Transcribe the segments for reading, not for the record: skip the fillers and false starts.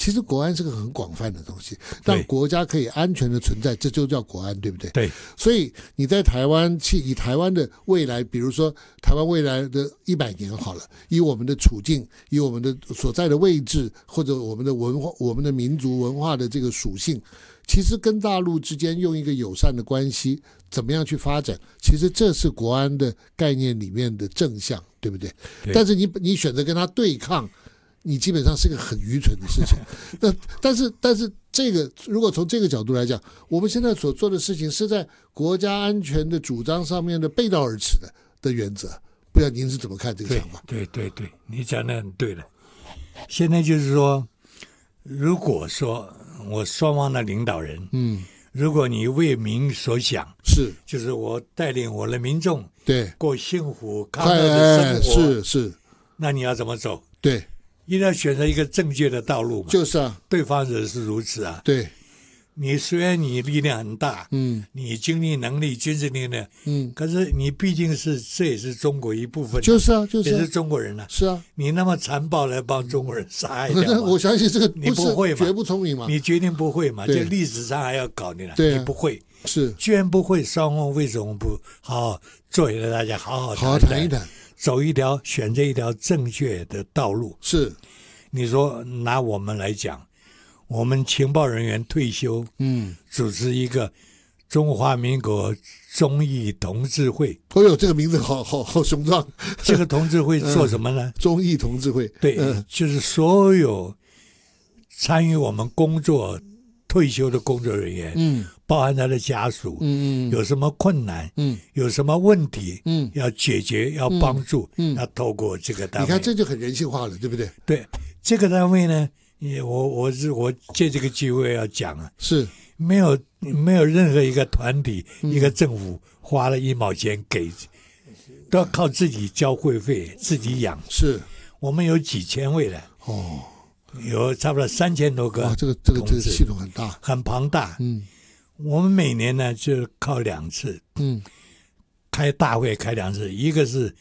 其实国安是个很广泛的东西，让国家可以安全的存在，这就叫国安，对不对？ 对。 所以你在台湾以台湾的未来，比如说台湾未来的100年好了，以我们的处境，以我们的所在的位置，或者我们的文化、我们的民族文化的这个属性，其实跟大陆之间用一个友善的关系，怎么样去发展？其实这是国安的概念里面的正向，对不对？但是你选择跟他对抗，你基本上是个很愚蠢的事情。但是这个如果从这个角度来讲，我们现在所做的事情是在国家安全的主张上面的背道而驰的原则。不知道您是怎么看这个想法？ 对，你讲的很对了。现在就是说，如果说我双方的领导人，如果你为民所想，就是我带领我的民众对过幸福康乐的生活，是， 那你要怎么走？ 对， 一定要选择一个正确的道路嘛。 就是啊， 对方也是如此啊。 对， 你虽然你力量很大，你经济能力、军事力量，可是你毕竟这也是中国一部分， 就是啊， 也是中国人啊。 是啊， 你那么残暴来帮中国人杀害掉， 我相信这个你不会嘛， 绝不聪明嘛， 你决定不会嘛？这历史上还要搞你了， 对， 你不会， 是， 居然不会，双方为什么不好好坐下来，大家好好谈一谈， 选择一条正确的道路？ 是， 你说拿我们来讲。我们情报人员退休，主持一个中华民国忠义同志会。 这个名字好雄壮。 这个同志会做什么呢？ 忠义同志会， 对，就是所有参与我们工作退休的工作人员，包含他的家属，有什么困难，有什么问题，要解决，要帮助，要透过这个单位。 你看，这就很人性化了，对不对？ 对，这个单位呢。我借这个机会要讲啊， 是没有任何一个团体、一个政府花了1毛钱给，都要靠自己交会费、自己养。 是我们有几千位的有差不多3000多个。 这个系统很大， 很庞大。我们每年呢就靠2次，开大会开2次，一个是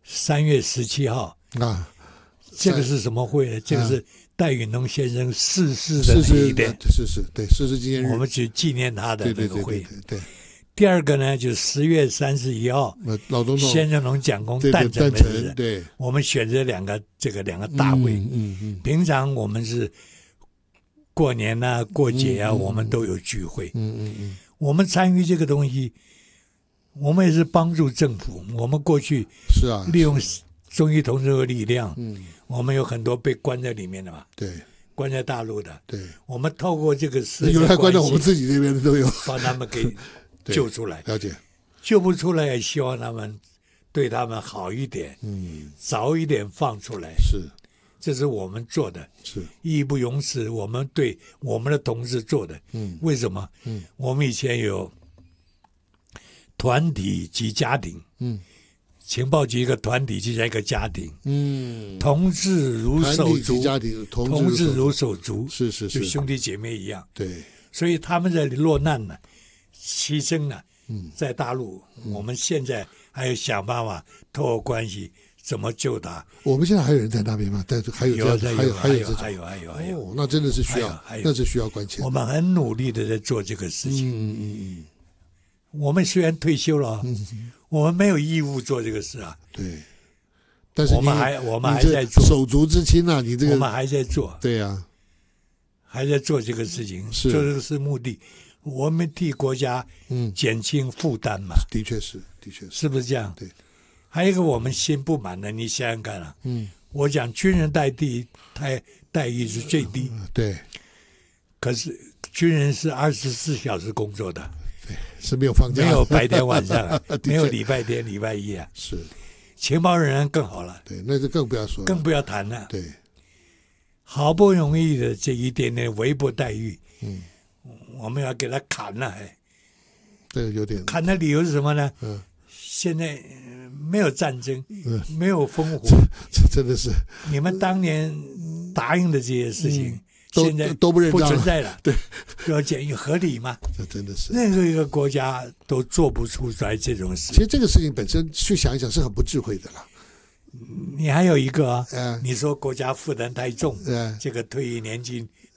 3月17号啊，这个是什么会呢？这个是戴允农先生逝世的那一天， 对，逝世纪念日， 我们去纪念他的那个会。 对。 第二个呢，就10月31号， 老总统先生蒋公诞辰的日子。 对， 我们选择两个大会。平常我们是过年啊、过节啊，我们都有聚会。我们参与这个东西，我们也是帮助政府。我们过去是啊， 利用忠义同志会力量，我们有很多被关在里面的嘛， 对， 关在大陆的， 对， 我们透过这个有来关到我们自己这边的都有， 帮他们给救出来。 了解， 救不出来也希望他们对他们好一点，早一点放出来。 是， 这是我们做的， 是义不容辞。我们对我们的同志做的，为什么？我们以前有团体及家庭，情报局一个团体就像一个家庭，同志如手足，同志如手足， 是， 就兄弟姐妹一样。 对， 所以他们在落难了，牺牲了，在大陆，我们现在还要想办法透过关系怎么救他。 我们现在还有人在那边吗？但是还有这样，还有，那真的是需要，那是需要关切。 我们很努力的在做这个事情。我们虽然退休了，我们没有义务做这个事啊。 对，但是我们还在做手足之亲啊，你这个我们还在做。 对呀， 还在做这个事情，做这个是目的，我们替国家减轻负担嘛。 的确是， 是不是这样？ 对。 还有一个我们心不满的，你想想看啊。我讲军人待遇是最低， 对。 可是军人是24小时工作的。 是没有放假， 没有白天晚上，没有礼拜天、礼拜一啊。 是， 情报人员更好了。 对，那就更不要说了， 更不要谈了。 对， 好不容易的这一点点微薄待遇，我们要给他砍了， 这个有点。 砍的理由是什么呢？现在没有战争，没有烽火， 这真的是你们当年答应的这些事情。现在都不存在了， 对， 要检验合理吗？ 这真的是任何一个国家都做不出来这种事。 其实这个事情本身去想一想是很不智慧的了。 你还有一个你说国家负担太重，这个退役年金